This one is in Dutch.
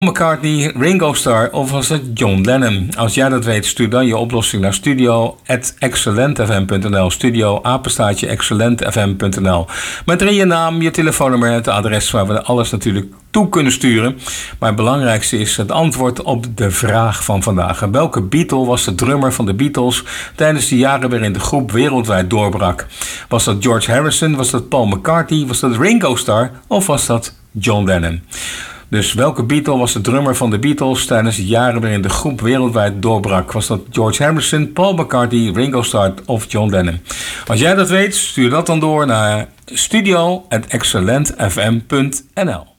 McCartney, Ringo Starr of was het John Lennon? Als jij dat weet, stuur dan je oplossing naar studio@excellentfm.nl. Studio@excellentfm.nl. Met erin je naam, je telefoonnummer en het adres waar we alles natuurlijk toe kunnen sturen. Maar het belangrijkste is het antwoord op de vraag van vandaag. Welke Beatle was de drummer van de Beatles tijdens de jaren waarin de groep wereldwijd doorbrak? Was dat George Harrison, was dat Paul McCartney, was dat Ringo Starr of was dat John Lennon? Dus welke Beatle was de drummer van de Beatles tijdens de jaren waarin de groep wereldwijd doorbrak? Was dat George Harrison, Paul McCartney, Ringo Starr of John Lennon? Als jij dat weet, stuur dat dan door naar studio@excellentfm.nl.